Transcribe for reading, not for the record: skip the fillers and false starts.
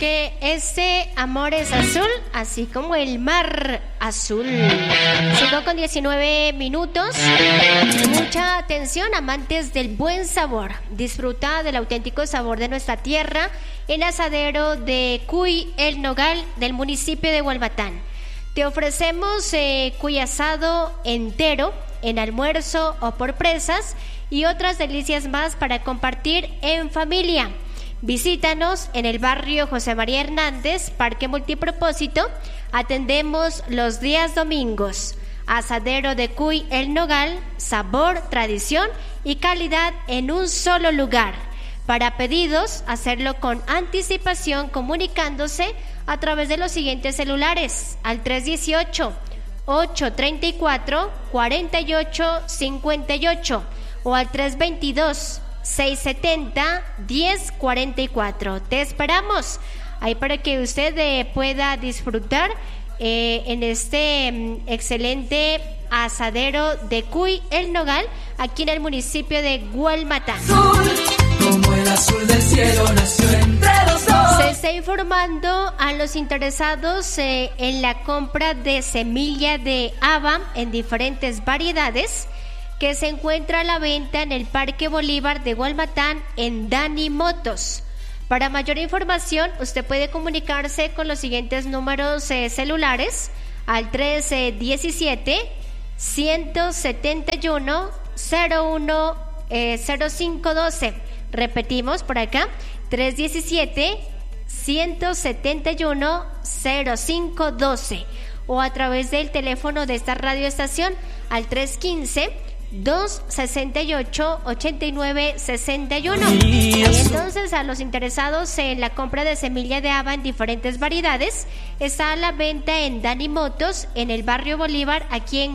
porque este amor es azul, así como el mar azul. 5:19. Mucha atención, amantes del buen sabor. Disfruta del auténtico sabor de nuestra tierra en Asadero de Cuy El Nogal del municipio de Hualmatán. Te ofrecemos cuy asado entero en almuerzo o por presas y otras delicias más para compartir en familia. Visítanos en el barrio José María Hernández, Parque Multipropósito. Atendemos los días domingos. Asadero de Cuy El Nogal, sabor, tradición y calidad en un solo lugar. Para pedidos, hacerlo con anticipación comunicándose a través de los siguientes celulares: al 318-834-4858 o al 322-670-1044. Te esperamos ahí para que usted pueda disfrutar en este excelente asadero de Cuy El Nogal, aquí en el municipio de Hualmatán. Como el azul del cielo nació entre los dos. Se está informando a los interesados en la compra de semilla de haba en diferentes variedades, que se encuentra a la venta en el Parque Bolívar de Hualmatán en Dani Motos. Para mayor información, usted puede comunicarse con los siguientes números celulares: al 317-171-010512. Repetimos por acá: 317-171-0512, o a través del teléfono de esta radioestación al 315-268-8961. Y entonces, a los interesados en la compra de semilla de haba en diferentes variedades, está a la venta en Dani Motos en el barrio Bolívar, aquí en